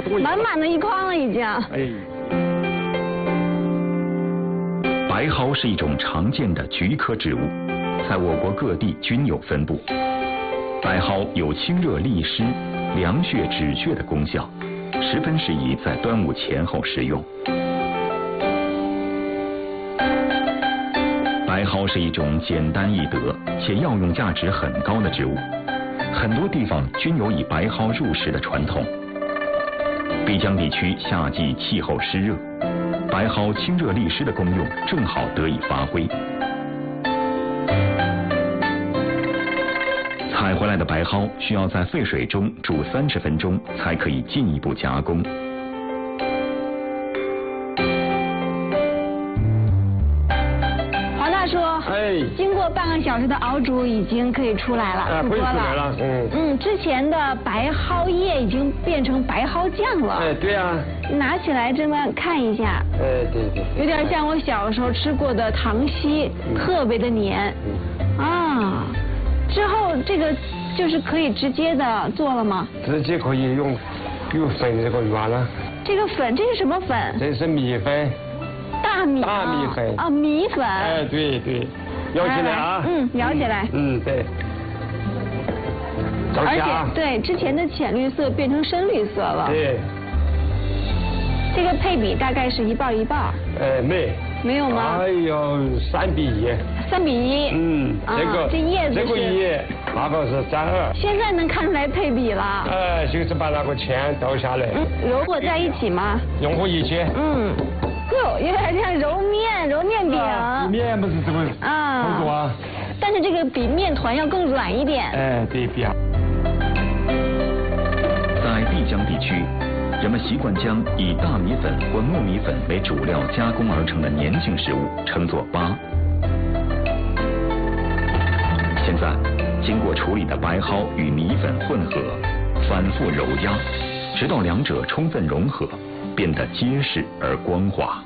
多一个。 满满的一筐了已经。 哎。 白蒿是一种常见的菊科植物，在我国各地均有分布。白蒿有清热利湿、凉血止血的功效，十分适宜在端午前后食用。白蒿是一种简单易得且药用价值很高的植物，很多地方均有以白蒿入食的传统。丽江地区夏季气候湿热，白蒿清热利湿的功用正好得以发挥。采回来的白蒿需要在沸水中煮30分钟，才可以进一步加工。 黄大叔，经过半个小时的熬煮，已经可以出来了， 可以出来了。 之前的白蒿叶已经变成白蒿酱了。 对啊。 拿起来这么看一下。 对。 有点像我小时候吃过的糖稀，特别的黏。之后这个就是可以直接的做了吗？ 直接可以用粉这个原了。 这个粉，这是什么粉？ 这是米粉。大米粉啊，米粉。 对，舀起来啊。 舀起来。 对。 而且对之前的浅绿色变成深绿色了。 对。 这个配比大概是1半1半。没有吗？ 哎呦，3比1。 3比1。这叶子这个叶，那个是32。 现在能看出来配比了。 就是把那个钱倒下来。 揉合在一起吗？ 融合一起。 有点像揉面饼。 面不是这么操作啊。 但是这个比面团要更软一点。 对，比啊。 在丽江地区，人们习惯将以大米粉或糯米粉为主料加工而成的粘性食物称作粑。现在，经过处理的白蒿与米粉混合，反复揉压，直到两者充分融合，变得结实而光滑。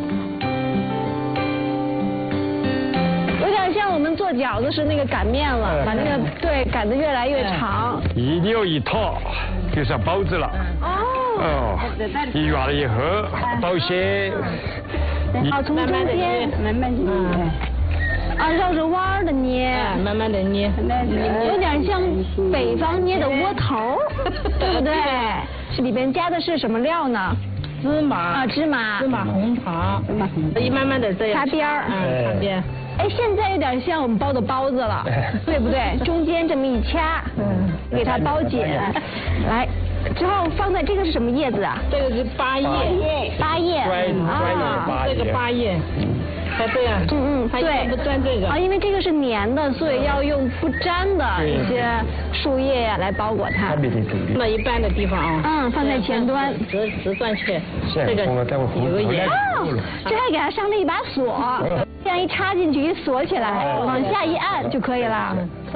有点像我们做饺子时那个擀面了，把那个擀得越来越长。 一扭一套，就像包子了。一圆了以后，包馅。 从中间慢慢捏。 绕着弯儿的捏， 慢慢的捏， 有点像北方捏的窝头，对不对？是里边加的是什么料呢？ 芝麻， 芝麻红糖，一慢慢的这样擦边儿， 擦边。 现在有点像我们包的包子了，对不对？中间这么一掐，给它包紧，来。之后放在这个是什么叶子啊？ 这个是8叶，这个8叶，它这样，对，不沾这个因为这个是粘的，所以要用不粘的一些树叶来包裹它。 那一般的地方放在前端， 直转圈，这个有个眼， 这还给它上了一把锁，这样一插进去一锁起来，往下一按就可以了。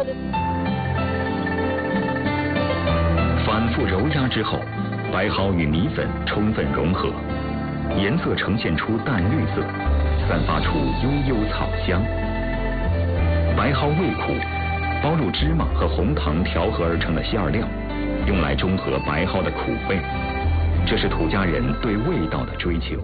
反复揉压之后，白蒿与米粉充分融合，颜色呈现出淡绿色，散发出悠悠草香。白蒿味苦，包入芝麻和红糖调和而成的馅料，用来中和白蒿的苦味，这是土家人对味道的追求。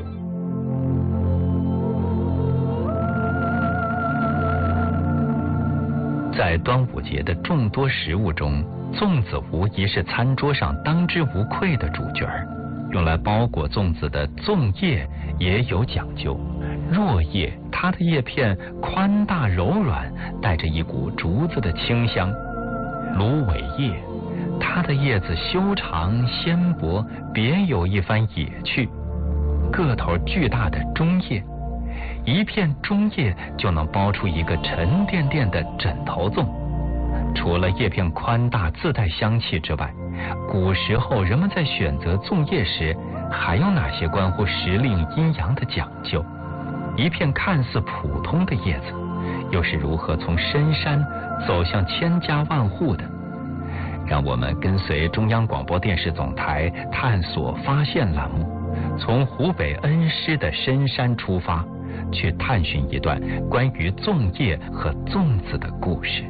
在端午节的众多食物中，粽子无疑是餐桌上当之无愧的主角儿。用来包裹粽子的粽叶也有讲究。箬叶，它的叶片宽大柔软，带着一股竹子的清香；芦苇叶，它的叶子修长纤薄，别有一番野趣；个头巨大的中叶，一片中叶就能包出一个沉甸甸的枕头粽。除了叶片宽大自带香气之外，古时候人们在选择粽叶时还有哪些关乎时令阴阳的讲究？一片看似普通的叶子，又是如何从深山走向千家万户的？让我们跟随中央广播电视总台探索发现栏目，从湖北恩施的深山出发，去探寻一段关于粽叶和粽子的故事。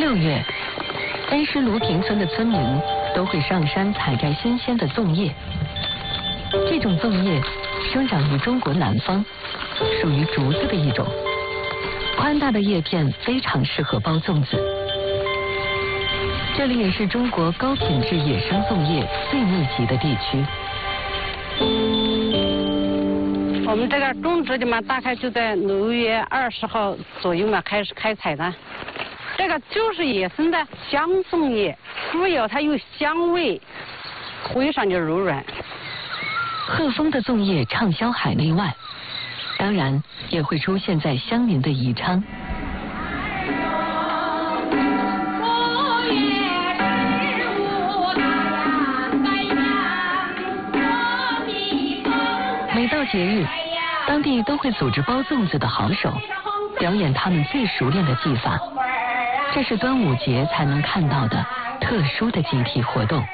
6月，恩施卢平村的村民都会上山采摘新鲜的粽叶。这种粽叶生长于中国南方，属于竹子的一种。宽大的叶片非常适合包粽子。这里也是中国高品质野生粽叶最密集的地区。 我们这个种植的嘛，大概就在6月20号左右嘛开始开采的。这个就是野生的香粽叶，主要它有香味，非常的柔软。 鹤峰的粽叶畅销海内外，当然也会出现在乡民的宜昌。每到节日，当地都会组织包粽子的好手，表演他们最熟练的技法。这是端午节才能看到的特殊的集体活动。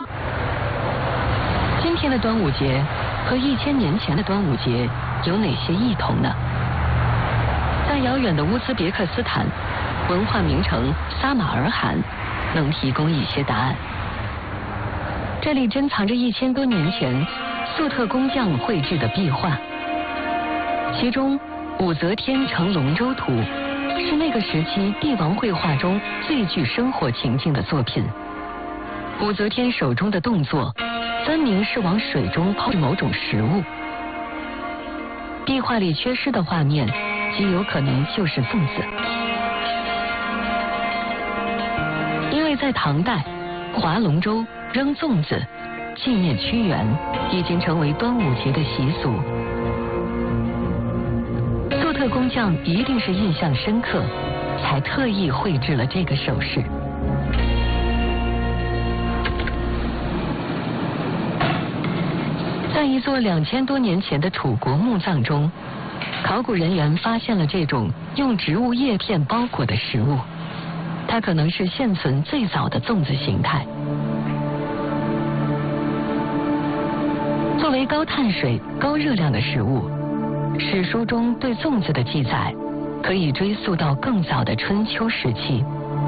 今天的端午节和1000年前的端午节有哪些异同呢？在遥远的乌兹别克斯坦，文化名城撒马尔罕能提供一些答案。这里珍藏着1000多年前粟特工匠绘制的壁画，其中武则天乘龙舟图是那个时期帝王绘画中最具生活情境的作品。武则天手中的动作分明是往水中抛某种食物。壁画里缺失的画面极有可能就是粽子，因为在唐代划龙舟扔粽子纪念屈原已经成为端午节的习俗。粟特工匠一定是印象深刻，才特意绘制了这个手势。在一座2000多年前的楚国墓葬中，考古人员发现了这种用植物叶片包裹的食物，它可能是现存最早的粽子形态。作为高碳水、高热量的食物，史书中对粽子的记载可以追溯到更早的春秋时期。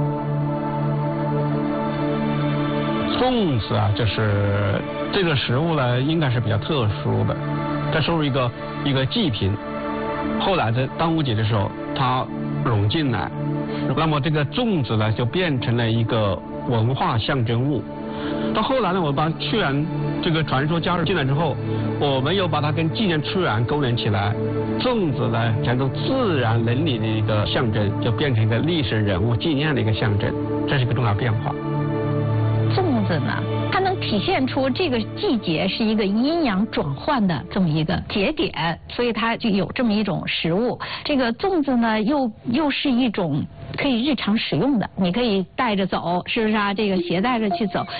粽子啊，就是这个食物呢，应该是比较特殊的，它属于一个祭品。后来在端午节的时候，它融进来，那么这个粽子呢，就变成了一个文化象征物。到后来呢，我把屈原这个传说加入进来之后，我们又把它跟纪念屈原勾连起来，粽子呢成为自然伦理的一个象征，就变成一个历史人物纪念的一个象征，这是一个重要变化。 粽子呢，它能体现出这个季节是一个阴阳转换的这么一个节点，所以它就有这么一种食物。这个粽子呢，又是一种可以日常使用的，你可以带着走，是不是啊？这个携带着去走。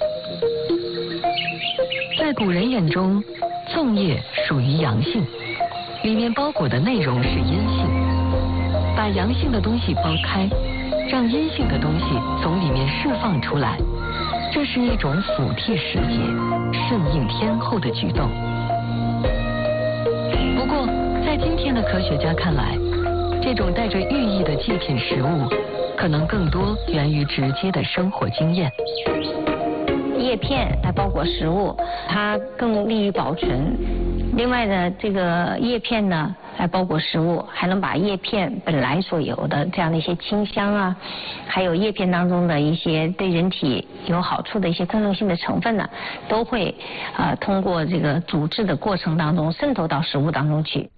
在古人眼中，粽叶属于阳性，里面包裹的内容是阴性，把阳性的东西剥开，让阴性的东西从里面释放出来，这是一种抚替时节、顺应天候的举动。不过，在今天的科学家看来，这种带着寓意的祭品食物，可能更多源于直接的生活经验。 叶片来包裹食物，它更利于保存。另外呢，这个叶片呢来包裹食物，还能把叶片本来所有的这样的一些清香啊，还有叶片当中的一些对人体有好处的一些功能性的成分呢，都会通过这个煮制的过程当中渗透到食物当中去。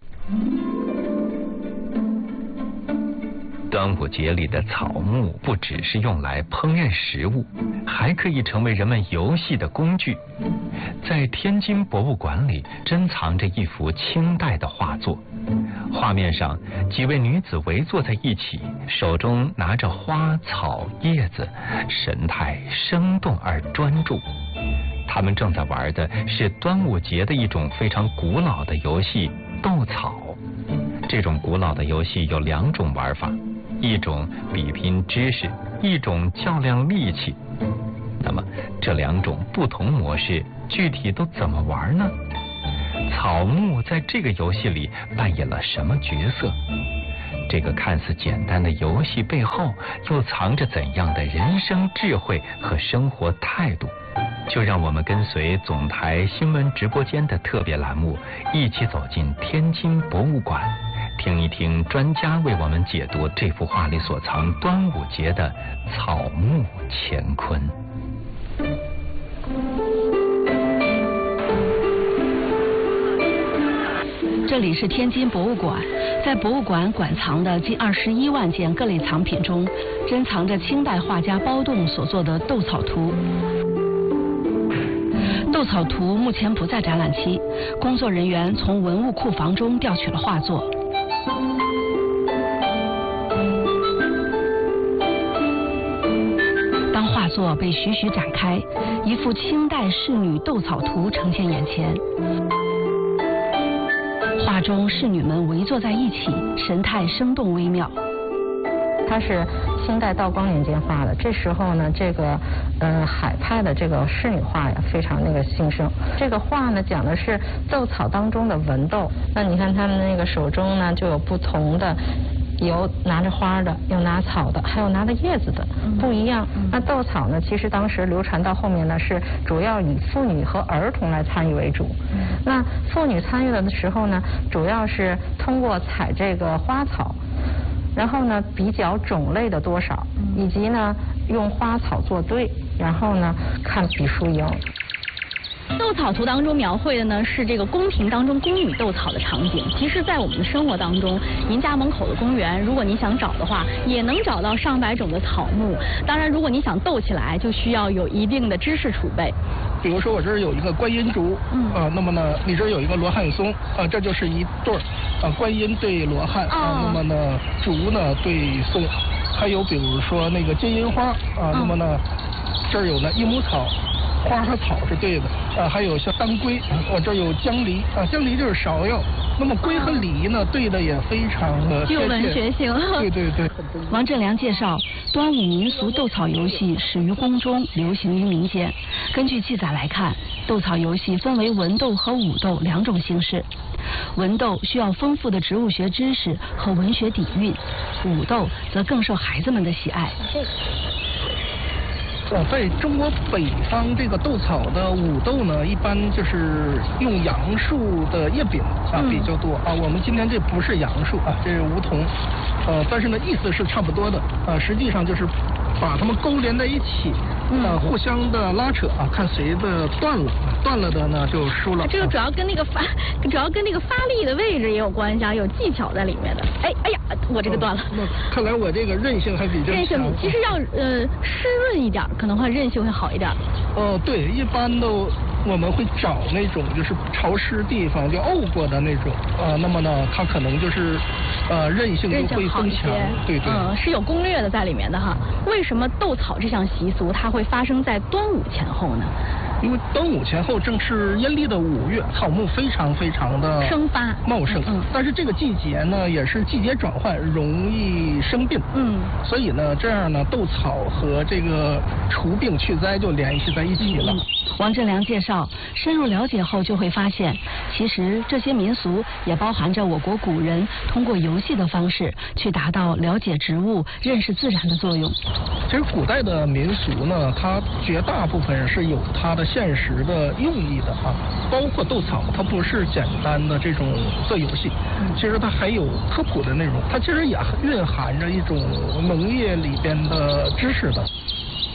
端午节里的草木不只是用来烹饪食物，还可以成为人们游戏的工具。在天津博物馆里珍藏着一幅清代的画作，画面上几位女子围坐在一起，手中拿着花草叶子，神态生动而专注。她们正在玩的是端午节的一种非常古老的游戏——斗草。这种古老的游戏有2种玩法，一种比拼知识，一种较量力气。那么这2种不同模式具体都怎么玩呢？草木在这个游戏里扮演了什么角色？ 这个看似简单的游戏背后又藏着怎样的人生智慧和生活态度？就让我们跟随总台新闻直播间的特别栏目，一起走进天津博物馆，听一听专家为我们解读这幅画里所藏端午节的草木乾坤。 这里是天津博物馆，在博物馆馆藏的近21万件各类藏品中，珍藏着清代画家包栋所作的斗草图。斗草图目前不在展览期，工作人员从文物库房中调取了画作。当画作被徐徐展开，一幅清代仕女斗草图呈现眼前。画中仕女们围坐在一起，神态生动微妙。 它是清代道光年间画的，这时候呢，这个海派的这个仕女画呀，非常兴盛。这个画呢，讲的是斗草当中的文斗。那你看他们那个手中呢，就有不同的。有拿着花的，有拿草的，还有拿着叶子的，不一样。那斗草呢，其实当时流传到后面呢，是主要以妇女和儿童来参与为主。那妇女参与的时候呢，主要是通过采这个花草，然后呢比较种类的多少，以及呢用花草做对，然后呢看比输赢。 斗草图当中描绘的呢是这个宫廷当中宫女斗草的场景。其实，在我们的生活当中，您家门口的公园，如果你想找的话，也能找到上百种的草木。当然，如果你想斗起来，就需要有一定的知识储备。 比如说，我这儿有一个观音竹，那么呢，你这儿有一个罗汉松，这就是一对儿，观音对罗汉，那么呢，竹呢对松，还有比如说那个金银花，那么呢，这儿有呢益母草。花和草是对的，还有像当归，我这有姜梨，姜梨就是芍药。那么龟和梨呢，对的也非常的有文学性。 对对对。 王振良介绍，端午民俗斗草游戏始于宫中，流行于民间。根据记载来看，斗草游戏分为文斗和武斗两种形式。文斗需要丰富的植物学知识和文学底蕴，武斗则更受孩子们的喜爱。 在中国北方，这个斗草的武斗呢，一般就是用杨树的叶柄比较多我们今天这不是杨树这是梧桐，但是呢意思是差不多的实际上就是把它们勾连在一起，互相的拉扯看谁的断了的呢就输了。 这个主要跟那个发力的位置也有关系有技巧在里面的。哎呀，我这个断了。 看来我这个韧性还比较强。韧性其实要湿润一点，可能会韧性会好一点。 对，一般的我们会找那种就是潮湿地方就沤过的那种那么呢它可能就是韧性就会增强。对对。 是有攻略的在里面的哈。为什么斗草这项习俗它会发生在端午前后呢？ 因为端午前后正是阴历的5月，草木非常非常的生发茂盛。但是这个季节呢，也是季节转换，容易生病。所以呢，这样呢，斗草和这个除病去灾就联系在一起了。 王振良介绍，深入了解后就会发现，其实这些民俗也包含着我国古人通过游戏的方式去达到了解植物、认识自然的作用。 其实古代的民俗呢，它绝大部分是有它的现实的用意的包括斗草，它不是简单的这种做游戏，其实它还有科普的内容，它其实也蕴含着一种农业里边的知识的。